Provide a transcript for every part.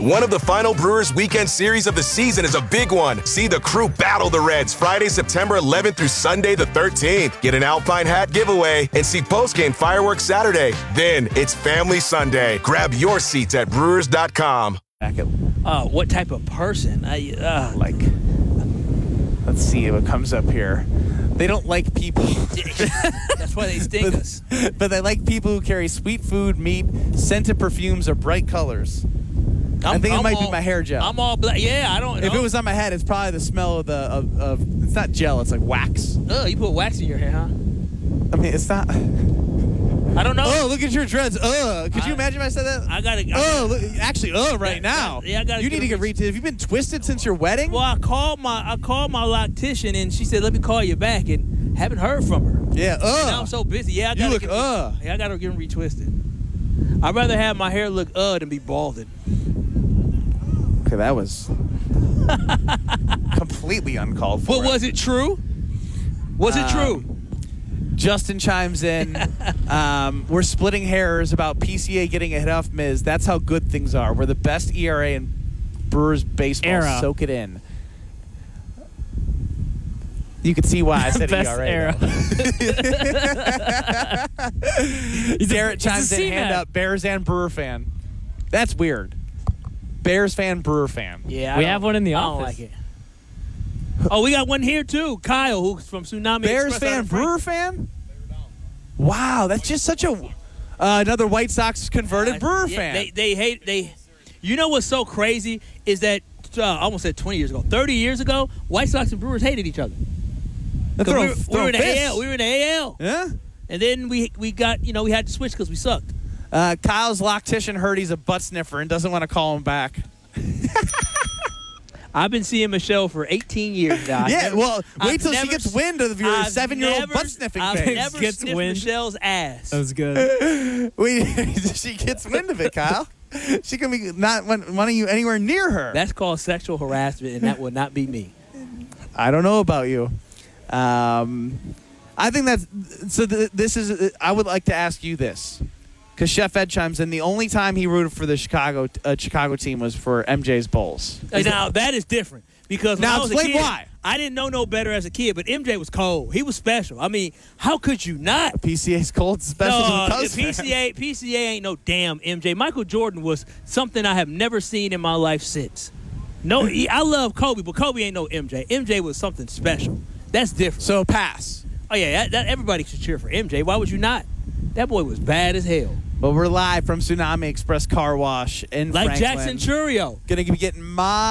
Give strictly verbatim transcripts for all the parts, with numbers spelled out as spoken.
One of the final Brewers weekend series of the season is a big one. See the crew battle the Reds Friday, September eleventh through Sunday the thirteenth. Get an Alpine hat giveaway and see postgame fireworks Saturday. Then it's Family Sunday. Grab your seats at brewers dot com. Uh, what type of person? I, uh, Like, let's see what comes up here. They don't like people. That's why they sting but, us. But they like people who carry sweet food, meat, scented perfumes, or bright colors. I'm, I think I'm it might all, be my hair gel. I'm all black. Yeah, I don't know. If it was on my head, it's probably the smell of the of, of it's not gel, it's like wax. Oh, you put wax in your hair, huh? I mean, it's not. I don't know. Oh, look at your dreads. Uh, could I, you imagine if I said that? I gotta. I Oh, gotta, look, actually, uh, right yeah, now. Yeah, I gotta. You need to get reached. re- Have you been twisted since your wedding? Well, I called my I called my loctician and she said, "Let me call you back," and haven't heard from her. Yeah. Uh. Now I'm so busy. Yeah, I You gotta look get, uh. Yeah, I gotta get them retwisted. I'd rather have my hair look uh than be balded. Okay, that was completely uncalled for. But was it true? Was it Um, true? Justin chimes in. um, we're splitting hairs about P C A getting a hit off Miz. That's how good things are. We're the best E R A in Brewers baseball. Era. Soak it in. You could see why I said Best E R A. era. Garrett it's a chimes in, C hand MAC. up, Bears and Brewer fan. That's weird. Bears fan, Brewer fan. Yeah, I We don't- have one in the I don't office. like it. Oh, we got one here too. Kyle, who's from Tsunami Bears Express out fan, of Frank- Brewer fan? Wow, that's just such a... Uh, another White Sox converted Brewer Yeah, fan. They, they hate they. You know what's so crazy is that uh, I almost said twenty years ago, thirty years ago, White Sox and Brewers hated each other. They're 'Cause throwing- we, were, we throwing were in the fists. A L. We were in the A L. Yeah? And then we we got you know we had to switch because we sucked. Uh, Kyle's loctician heard he's a butt sniffer and doesn't want to call him back. I've been seeing Michelle for eighteen years now. I've yeah, never- well, wait I've till she never gets s- wind of your I've seven-year-old never- butt sniffing I've face. never Gets sniffed wind. Michelle's ass. That was good. Wait, she gets wind of it, Kyle. She can be not want- wanting you anywhere near her. That's called sexual harassment, and that will not be me. I don't know about you. Um, I think that's so. Th- this is. I would like to ask you this, because Chef Ed chimes in. The only time he rooted for the Chicago uh, Chicago team was for M J's Bulls. Hey, now that is different because when Now I was a explain kid, why. I didn't know no better as a kid, but M J was cold. He was special. I mean, how could you not? P C A's cold special No, to the Cubs P C fans. A P C A ain't no damn M J. Michael Jordan was something I have never seen in my life since. No, he, I love Kobe, but Kobe ain't no M J. M J was something special. That's different. So pass. Oh yeah, that, that, everybody should cheer for M J. Why would you not? That boy was bad as hell. But we're live from Tsunami Express Car Wash in Like Franklin. Jackson Churio. Gonna be getting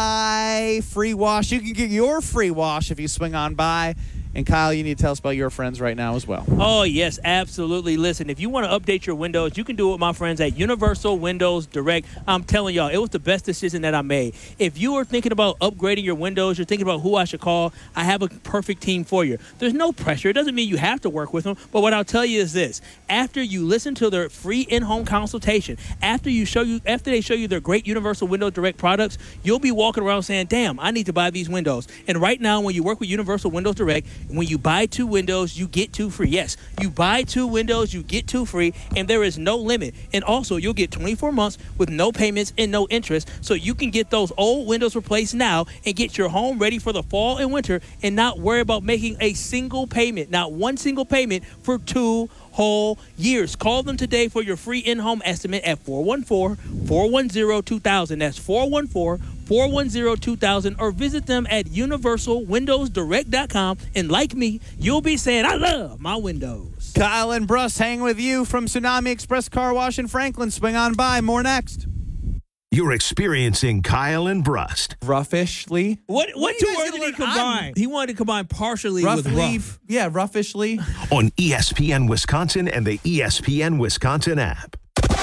my free wash. You can get your free wash if you swing on by. And Kyle, you need to tell us about your friends right now as well. Oh, yes, absolutely. Listen, if you want to update your windows, you can do it with my friends at Universal Windows Direct. I'm telling y'all, it was the best decision that I made. If you are thinking about upgrading your windows, you're thinking about who I should call, I have a perfect team for you. There's no pressure. It doesn't mean you have to work with them, but what I'll tell you is this. After you listen to their free in-home consultation, after you show you, after they show you their great Universal Windows Direct products, you'll be walking around saying, damn, I need to buy these windows. And right now, when you work with Universal Windows Direct, when you buy two windows, you get two free. Yes, you buy two windows, you get two free, and there is no limit. And also, you'll get twenty-four months with no payments and no interest, so you can get those old windows replaced now and get your home ready for the fall and winter and not worry about making a single payment, not one single payment for two whole years. Call them today for your free in-home estimate at four one four, four one zero, two thousand. That's four one four, four one zero, two thousand, or visit them at universal windows direct dot com. And like me, you'll be saying, I love my windows. Kyle and Bruss hang with you from Tsunami Express Car Wash in Franklin. Swing on by. More next. You're experiencing Kyle and Brust. Roughishly. What what What are two you guys words gonna did he learn? combine? I'm- He wanted to combine partially with Roughly. rough. Yeah, rougishly. On E S P N Wisconsin and the E S P N Wisconsin app.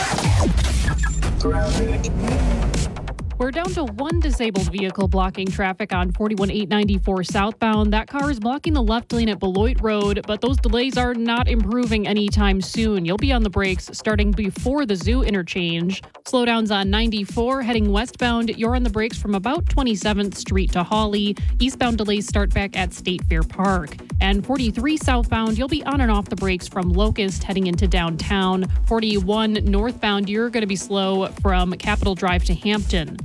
We're down to one disabled vehicle blocking traffic on forty-one eight ninety-four southbound. That car is blocking the left lane at Beloit Road, but those delays are not improving anytime soon. You'll be on the brakes starting before the Zoo interchange. Slowdowns on ninety-four heading westbound. You're on the brakes from about twenty-seventh Street to Hawley. Eastbound delays start back at State Fair Park. And forty-three southbound, you'll be on and off the brakes from Locust heading into downtown. forty-one northbound, you're going to be slow from Capitol Drive to Hampton.